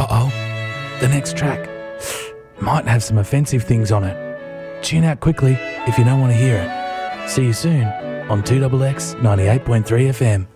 Uh-oh, the next track might have some offensive things on it. Tune out quickly if you don't want to hear it. See you soon on 2XX 98.3 FM.